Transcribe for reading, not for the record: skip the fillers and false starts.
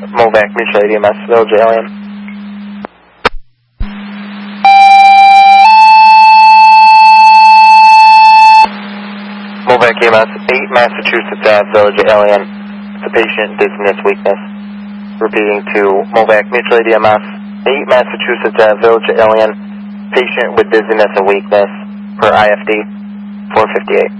Movac Mutual Aid EMS, Village Alien. Movac EMS, 8 Massachusetts Ave, Village Alien. It's a patient, dizziness, weakness. Repeating to Movac Mutual Aid EMS, 8 Massachusetts Ave, Village Alien. Patient with dizziness and weakness per IFD 458.